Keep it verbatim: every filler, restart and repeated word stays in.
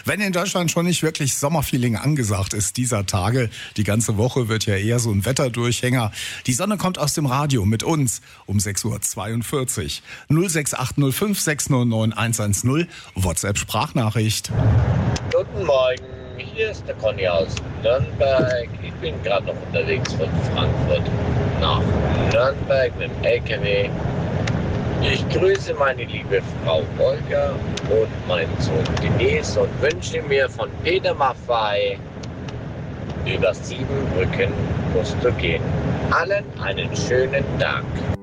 Wenn in Deutschland schon nicht wirklich Sommerfeeling angesagt ist dieser Tage, die ganze Woche wird ja eher so ein Wetterdurchhänger. Die Sonne kommt aus dem Radio mit uns um sechs Uhr zweiundvierzig. null sechs acht null fünf sechs null neun eins eins null, WhatsApp-Sprachnachricht. Guten Morgen, hier ist der Conny aus Nürnberg. Ich bin gerade noch unterwegs von Frankfurt nach Nürnberg mit dem L K W. Ich grüße meine liebe Frau Olga und meinen Sohn Denise und wünsche mir von Peter Maffay über sieben Brücken musst du gehen. Allen einen schönen Tag.